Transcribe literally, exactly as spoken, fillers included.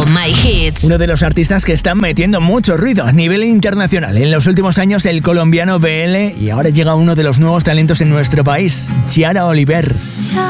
My Hits. Uno de los artistas que están metiendo mucho ruido a nivel internacional. En los últimos años, el colombiano B L, y ahora llega uno de los nuevos talentos en nuestro país, Chiara Oliver.